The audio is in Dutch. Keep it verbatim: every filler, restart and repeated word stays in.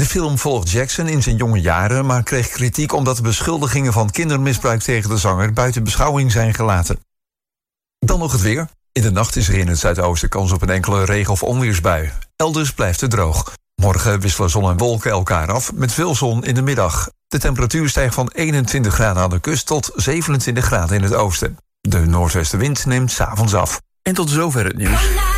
De film volgt Jackson in zijn jonge jaren, maar kreeg kritiek omdat de beschuldigingen van kindermisbruik tegen de zanger buiten beschouwing zijn gelaten. Dan nog het weer. In de nacht is er in het zuidoosten kans op een enkele regen- of onweersbui. Elders blijft het droog. Morgen wisselen zon en wolken elkaar af met veel zon in de middag. De temperatuur stijgt van eenentwintig graden aan de kust tot zevenentwintig graden in het oosten. De noordwestenwind neemt 's avonds af. En tot zover het nieuws.